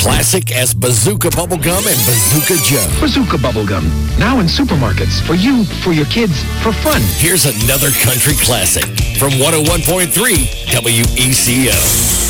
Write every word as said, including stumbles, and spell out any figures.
classic as Bazooka Bubblegum and Bazooka Joe. Bazooka Bubblegum, now in supermarkets. For you, for your kids, for fun. Here's another country classic from one oh one point three W E C O.